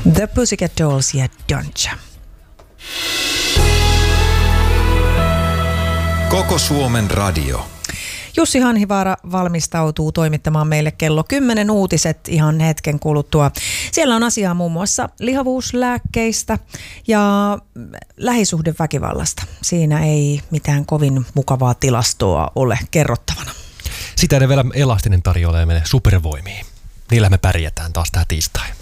The Pussycat Dolls ja Doncha. Koko Suomen radio. Jussi Hanhivaara valmistautuu toimittamaan meille kello 10 uutiset ihan hetken kuluttua. Siellä on asiaa muun muassa lihavuuslääkkeistä ja lähisuhdeväkivallasta. Siinä ei mitään kovin mukavaa tilastoa ole kerrottavana. Sitä vielä elastinen tarjoilee meille supervoimia. Niillä me pärjätään taas tää tiistai.